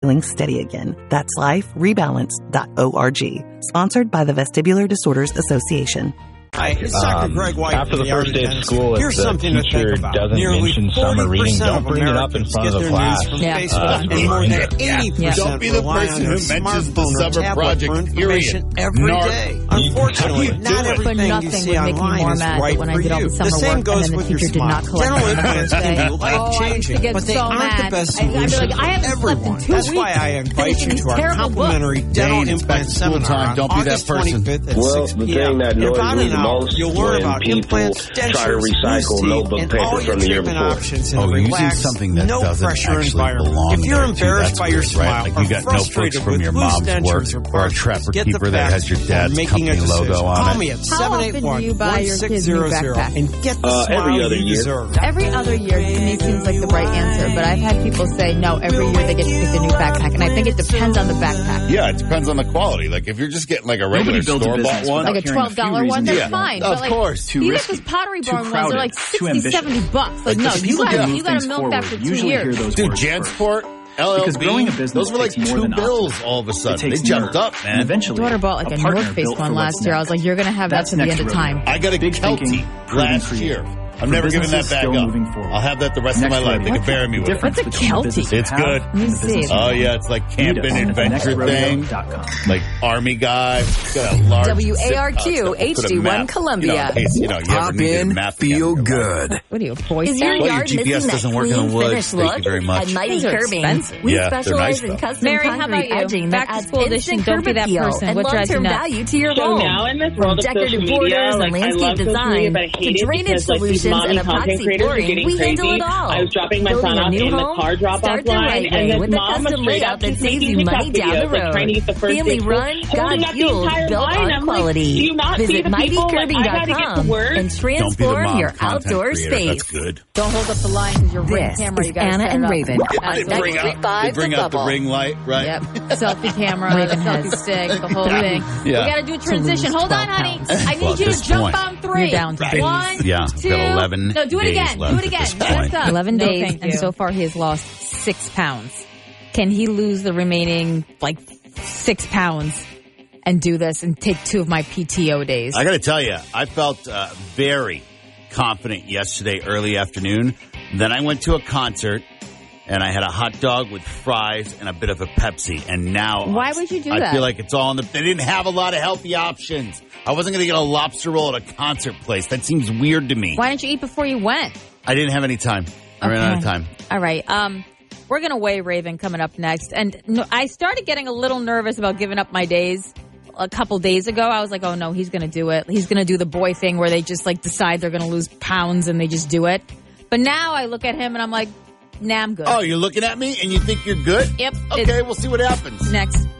feeling steady again. That's liferebalance.org. Sponsored by the Vestibular Disorders Association. Hi, it's Dr. Greg White. After the first day of school, if here's the something to teacher think about. doesn't Nearly mention summer reading, 40% don't bring it up in front of the class. Facebook, and more than 80% Don't be the rely person on who their mentions the smartphone or summer tablet project, for information period. every Narc. day. Unfortunately, not everything you see online is right for you. The same goes with your smile. Dental implants can be life-changing, but they aren't the best solution for everyone. That's why I invite you to our complimentary dental implant seminar on August 25th at 6 p.m. In about an hour, you'll learn about implants, dentures, loose teeth, and all your treatment options in a relaxed, no-pressure environment. If you're embarrassed by your smile or frustrated with loose dentures or bars, get the facts or making a decision. Call me at 781-1600 and get the smile you deserve. Every other year to me seems like the right answer, but I've had people say no, every year they get to pick a new backpack, and I think it depends on the backpack. Yeah, it depends on the quality. Like, if you're just getting like a regular store-bought one. Like a $12 one, that's fine. Of But course. you get those Pottery Barn ones, they're like $60-$70. Like, no, you gotta milk that for 2 years. Dude, Jansport, LLB, those were like $2 all of a sudden. They jumped up, man. Eventually, my daughter bought like a North Face one last year. I was like, you're gonna have that to the end of time. I got a Kelty last year. I'm never giving that back up. I'll have that the rest of my life. They can bury me with it. What's a Kelty? It's good. Let me see. Oh, yeah, it's like camping adventure thing. Like Army guy. Got a large WARQ HD1 Columbia. Pop in, feel good. What are you, a boy? Is your yard GPS doesn't work in the woods. Thank you very much. At Mighty Curbing, we specialize in custom concrete edging that adds instant curb appeal and long-term value to your home. From decorative borders and landscape design to drainage solutions and epoxy flooring, we handle it all. I was dropping my son off in the car drop-off line, and this with the mom custom was layout that saves you money down the road. Family run, God fueled, built on quality. Visit mightycurbing.com and transform your outdoor space. That's good. Don't hold up the line because your ring camera. You Anna and Raven. They bring out the ring light, right? Yep. Selfie camera, the selfie stick, the whole thing. Yeah. We got to do a transition. Hold on, honey. I need you to jump on 3. You're down to 1, 2. Got 11 No, do it again. Do it again. That's up. 11 No, days, thank and you. so far he has lost 6 pounds. Can he lose the remaining, 6 pounds and do this and take 2 of my PTO days? I got to tell you, I felt very confident yesterday early afternoon. Then I went to a concert, and I had a hot dog with fries and a bit of a Pepsi. And now Why would you do I that? feel like it's all in the... They didn't have a lot of healthy options. I wasn't going to get a lobster roll at a concert place. That seems weird to me. Why didn't you eat before you went? I didn't have any time. I ran out of time. All right. We're going to weigh Raven coming up next. And I started getting a little nervous about giving up my days a couple days ago. I was like, oh, no, he's going to do it. He's going to do the boy thing where they just decide they're going to lose pounds and they just do it. But now I look at him and I'm like, nah, I'm good. Oh, you're looking at me and you think you're good? Yep. Okay, we'll see what happens. Next.